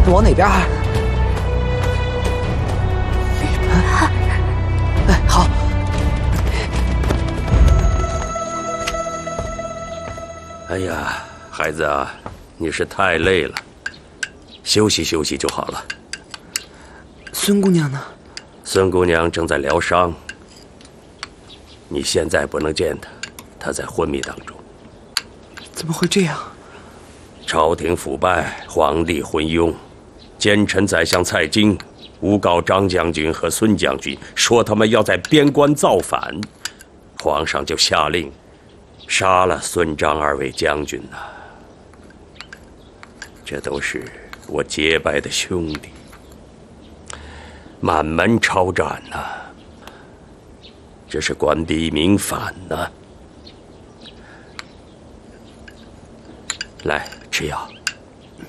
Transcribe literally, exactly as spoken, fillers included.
往哪边？哎，好。 哎呀，孩子啊，你是太累了，休息休息就好了。 孙姑娘呢？ 孙姑娘正在疗伤，你现在不能见她，她在昏迷当中。 怎么会这样？ 朝廷腐败，皇帝昏庸，奸臣宰相蔡京诬告张将军和孙将军，说他们要在边关造反，皇上就下令杀了孙张二位将军呐、啊。这都是我结拜的兄弟，满门抄斩呐、啊，这是官逼民反呐、啊。来，吃药。